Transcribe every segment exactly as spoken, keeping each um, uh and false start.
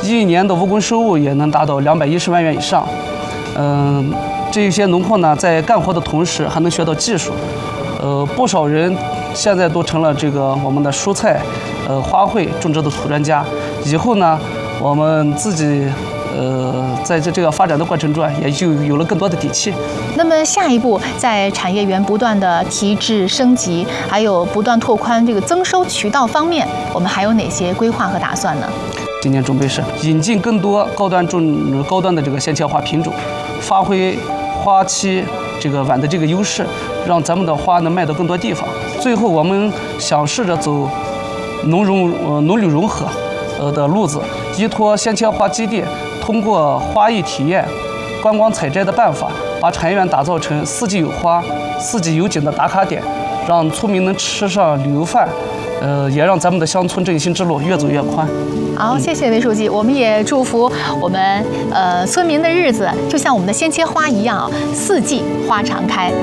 一年的务工收入也能达到两百一十万元以上。嗯，这些农户呢，在干活的同时还能学到技术。呃，不少人现在都成了这个我们的蔬菜、呃花卉种植的土专家。以后呢，我们自己呃在这这个发展的过程中，也就有了更多的底气。 那么下一步，在产业园不断的提质升级，还有不断拓宽这个增收渠道方面，我们还有哪些规划和打算呢？ 今年准备是引进更多高端种高端的这个鲜切花品种，发挥花期这个晚的这个优势，让咱们的花能卖到更多地方。最后，我们想试着走农融呃农旅融合呃的路子，依托鲜切花基地，通过花艺体验、观光采摘的办法，把产业园打造成四季有花、四季有景的打卡点，让村民能吃上旅游饭。呃，也让咱们的乡村振兴之路越走越宽。 好，谢谢韦书记，我们也祝福我们呃村民的日子就像我们的鲜切花一样，四季花常开。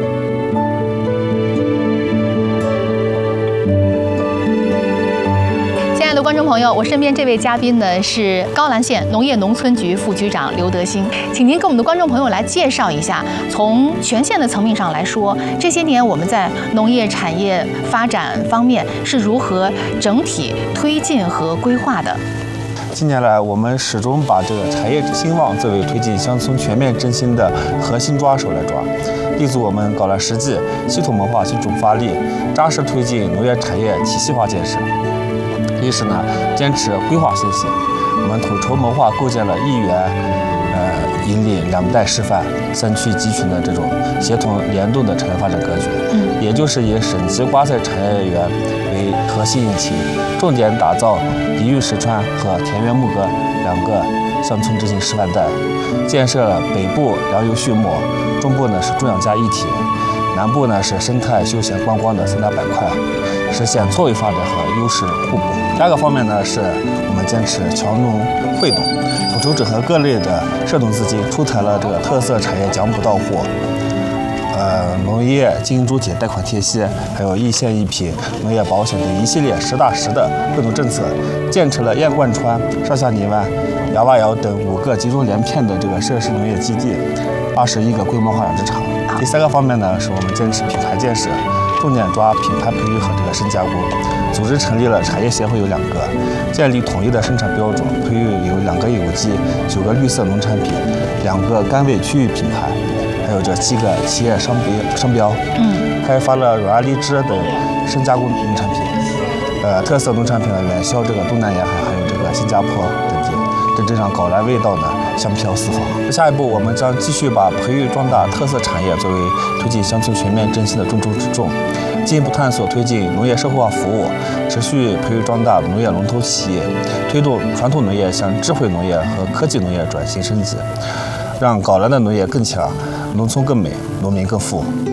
亲爱的观众朋友，我身边这位嘉宾呢是高兰县农业农村局副局长刘德兴，请您跟我们的观众朋友来介绍一下，从全县的层面上来说，这些年我们在农业产业发展方面是如何整体推进和规划的？ 近年来，我们始终把这个产业兴旺作为推进乡村全面振兴的核心抓手来抓，立足我们搞了实际系统文化新种发力，扎实推进农业产业体系化建设。一是呢，坚持规划先行，我们统筹谋划构建了一园、呃引领、两代示范、三区集群的这种协同联动的产业发展格局。嗯，也就是以省级瓜菜产业园为核心引擎，重点打造宜韵石川和田园牧歌两个乡村振兴示范带，建设了北部粮油畜牧，中部呢是种养加一体，南部呢是生态休闲观光的三大板块，实现错位发展和优势互补。第二个方面呢，是我们坚持强农汇动，统筹整合各类的涉农资金，出台了这个特色产业奖补到户、呃农业经营主体贷款贴息，还有一线一品农业保险等一系列实打实的惠农政策，建成了燕贯川、上下泥湾、牙洼窑等五个集中连片的这个设施农业基地，二十一个规模化养殖场。第三个方面呢，是我们坚持品牌建设，重点抓品牌培育和这个深加工，组织成立了产业协会有两个，建立统一的生产标准，培育有两个有机、九个绿色农产品、两个甘味区域品牌，还有这七个企业商标商标。嗯，开发了软荔枝等深加工农产品，呃，特色农产品呢远销这个东南沿海，还有这个新加坡等地，真正让搞来味道呢香飘四方。下一步，我们将继续把培育壮大特色产业作为推进乡村全面振兴的重中之重，进一步探索推进农业社会化服务，持续培育壮大农业龙头企业，推动传统农业向智慧农业和科技农业转型升级，让搞来的农业更强，农村更美，农民更富。